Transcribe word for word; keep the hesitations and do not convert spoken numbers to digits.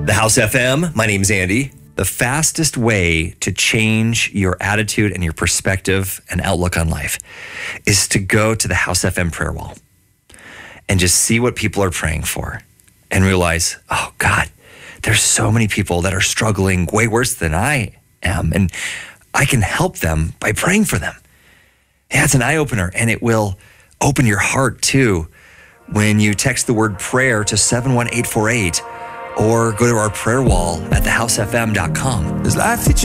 The House F M, my name's Andy. The fastest way to change your attitude and your perspective and outlook on life is to go to the House F M prayer wall and just see what people are praying for and realize, oh God, there's so many people that are struggling way worse than I am, and I can help them by praying for them. Yeah, it's an eye-opener, and it will open your heart too when you text the word prayer to seven one eight four eight or go to our prayer wall at the house f m dot com. Does life teach you